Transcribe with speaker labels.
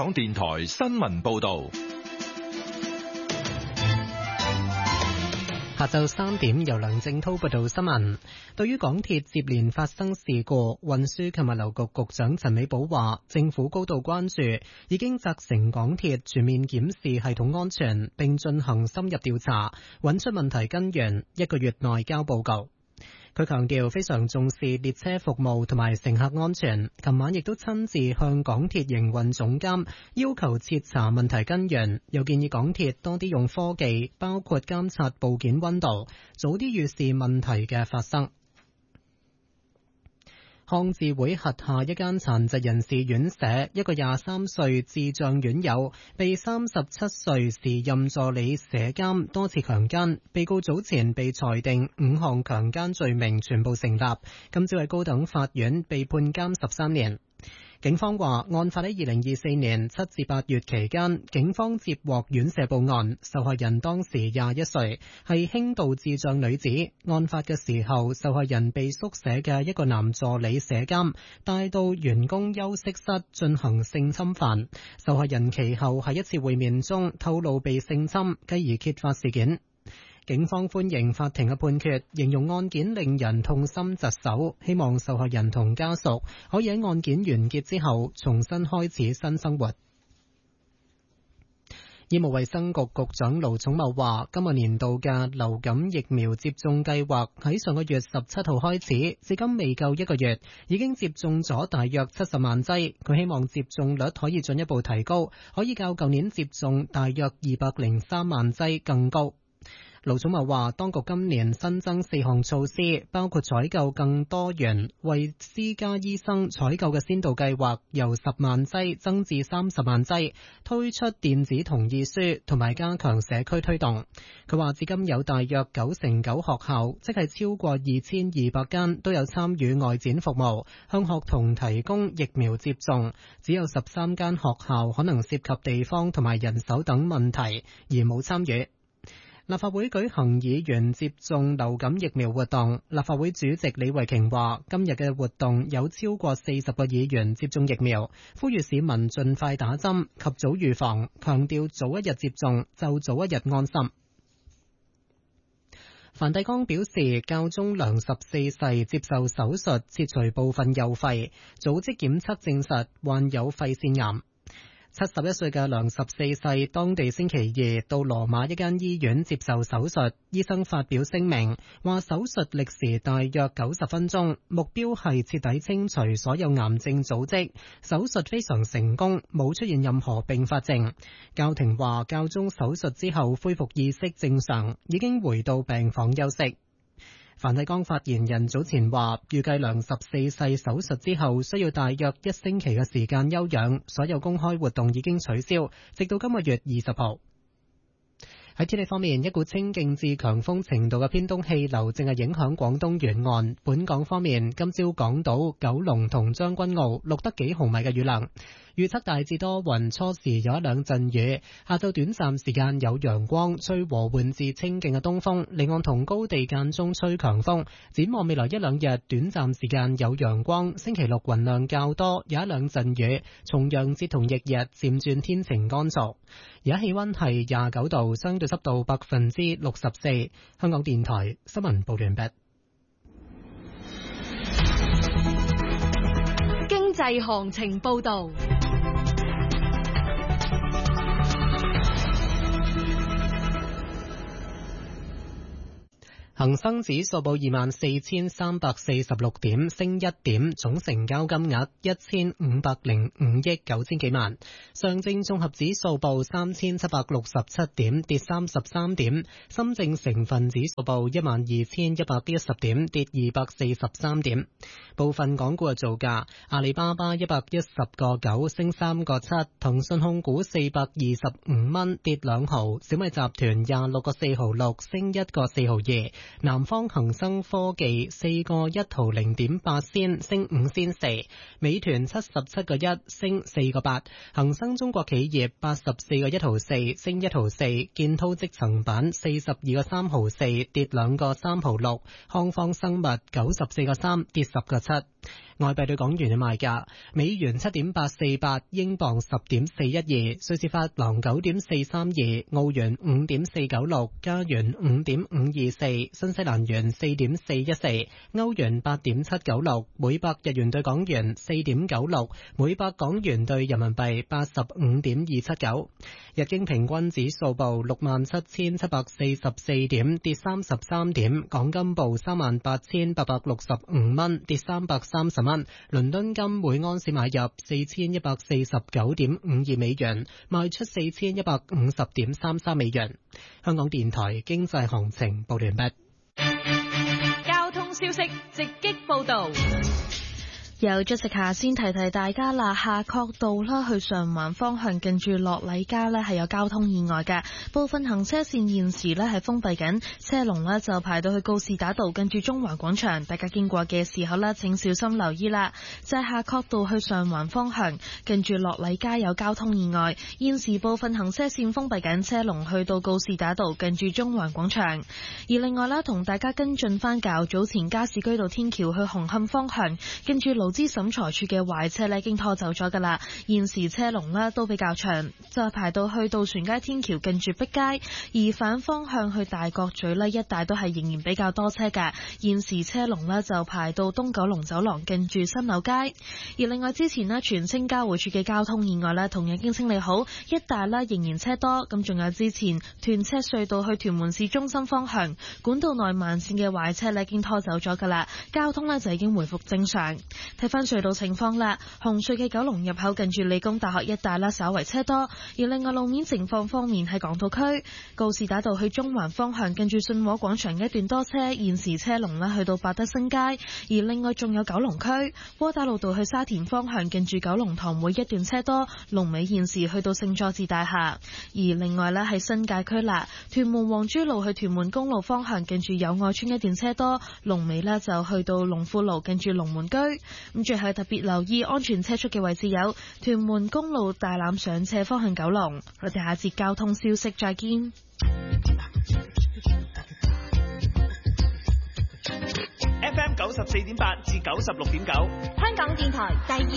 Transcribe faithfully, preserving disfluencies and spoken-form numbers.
Speaker 1: 港電台新聞報道。
Speaker 2: 下晝三點，由梁正濤報道新聞。對於港鐵接連發生事故，運輸及物流局局長陳美寶話，政府高度關注，已經責成港鐵全面檢視系統安全，並進行深入調查，揾出問題根源，一個月內交報告。佢強調非常重視列車服務同埋乘客安全，琴晚亦都親自向港鐵營運總監要求徹查問題根源，又建議港鐵多啲用科技，包括監察部件溫度，早啲預示問題嘅發生。康智會轄下一間殘疾人士院舍，一個廿三歲智障院友被三十七歲時任助理舍監多次強姦，被告早前被裁定五項強姦罪名全部成立，今朝喺高等法院被判監十三年。警方話，案發喺二零二四年七至八月期間，警方接獲院舍報案，受害人當時廿一歲，係輕度智障女子。案發嘅時候，受害人被宿舍嘅一個男助理舍監帶到員工休息室進行性侵犯。受害人其後喺一次會面中透露被性侵，繼而揭發事件。警方歡迎法庭嘅判決，形容案件令人痛心疾首，希望受害人同家屬可以喺案件完結之後重新開始新生活。醫務衛生局局長盧寵茂話，今個年度嘅流感疫苗接種計劃喺上個月十七號開始，至今未夠一個月，已經接種咗大約七十萬劑。佢希望接種率可以進一步提高，可以較舊年接種大約二百零三萬劑更高。盧寵茂話，當局今年新增四項措施，包括採購更多元為私家醫生採購嘅先導計劃由十萬劑增至三十萬劑，推出電子同意書同埋加強社區推動。佢話至今有大約九成九學校，即係超過二千二百間都有參與外展服務，向學童提供疫苗接種，只有十三間學校可能涉及地方同埋人手等問題而冇參與。立法會舉行議員接種流感疫苗活動，立法會主席李慧瓊話，今日嘅活動有超過四十個議員接種疫苗，呼籲市民盡快打針，及早預防，強調早一日接種就早一日安心。梵蒂岡表示，教宗良十四世接受手術切除部分右肺，組織檢測證實患有肺腺癌。七十一歲嘅良十四世當地星期二到羅馬一間醫院接受手術，醫生發表聲明話手術歷時大約九十分鐘，目標係徹底清除所有癌症組織，手術非常成功，冇出現任何併發症。教廷話教宗手術之後恢復意識正常，已經回到病房休息。梵蒂岡發言人早前話，預計良十四世手術之後需要大約一星期嘅時間休養，所有公開活動已經取消，直到今個月二十號。喺天氣方面，一股清勁至強風程度嘅偏東氣流正係影響廣東沿岸。本港方面，今朝港島、九龍同將軍澳錄得幾毫米嘅雨量。預測大致多雲，初時有一兩陣雨，下晝短暫時間有陽光，吹和緩至清勁嘅東風，離岸同高地間中吹強風。展望未來一兩日，短暫時間有陽光，星期六雲量較多，有一兩陣雨。重陽節同翌日漸轉天晴乾燥。而家氣溫係廿九度，相對濕度百分之六十四。香港電台新聞報完畢。
Speaker 3: 經濟行情報道。
Speaker 2: 恒生指數報二萬四千三百四十六點，升一點，總成交金額一千五百零五億九千幾萬。上證綜合指數報三千七百六十七點，跌三十三點。深證成分指數報一萬二千一百一十點，跌二百四十三點。部分港股嘅造價：阿里巴巴一百一十個九升三個七，騰訊控股四百二十五蚊跌兩毫，小米集團廿六個四毫六升一個四毫二。南方恒生科技四個一毫零點八仙升五仙四，美團七十七個一升四個八，恒生中國企業八十四個一毫四升一毫四，建滔積層板四十二個三毫四跌兩個三毫六，康方生物九十四個三跌十個七。 外幣對港元嘅賣價：美元七點八四八，英鎊十點四一二，瑞士法郎九點四三二，澳元五點四九六，加元五點五二四，新西蘭元四點四一四，歐元八點七九六，每百日元對港元四點九六，每百港元對人民幣八十五點二七九。日經平均指數報六萬七千七百四十四點，跌三十三點。港金報三萬八千八百六十五蚊，跌三百三十蚊。倫敦金每盎司買入四千一百四十九點五二美元，賣出四千一百五十點三三美元。香港電台經濟行情報完畢。
Speaker 3: 交通消息直擊報道。
Speaker 4: 由咗食下先提提大家啦，夏慤道啦去上環方向近住樂禮街呢係有交通意外嘅，部分行車線現時呢係封閉緊，車龍呢就排到去告士打道近住中環廣場，大家經過嘅時候呢請小心留意啦。就係夏慤道去上環方向近住樂禮街有交通意外，現時部分行車線封閉緊，車龍去到告士打道近住中環廣場。而另外呢，同大家跟進翻較早前加士居道天橋去紅磡方向近住勞資審裁處嘅壞車呢已經拖走咗噶啦，現時車龍呢都比較長，就排到去渡船街天橋近住碧街，而反方向去大角咀呢一帶都係仍然比較多車嘅，現時車龍呢就排到東九龍走廊近住新柳街。而另外之前呢，荃青交匯處嘅交通意外呢同樣已經清理好，一帶呢仍然車多，咁仲有之前屯赤隧道去屯門市中心方向管道內慢線嘅壞車呢已經拖走咗噶啦，交通呢就已經回復正常。睇翻隧道情況啦，紅隧嘅九龍入口近住理工大學一帶啦，稍為車多。而另外路面情況方面，喺港島區告士打道去中環方向近住信和廣場一段多車，現時車龍呢去到百德新街。而另外仲有九龍區窩打老道去沙田方向近住九龍塘會一段車多，龍尾現時去到聖佐治大廈。而另外呢，喺新界區啦，屯門黃珠路去屯門公路方向近住友愛村一段車多，龍尾呢就去到龍富路近住龍門居。咁最後特別留意安全車速嘅位置有屯門公路大欖上斜方向九龍。我哋下節交通消息再見。
Speaker 5: F M 九十四點八至九十六點九，
Speaker 3: 香港電台第二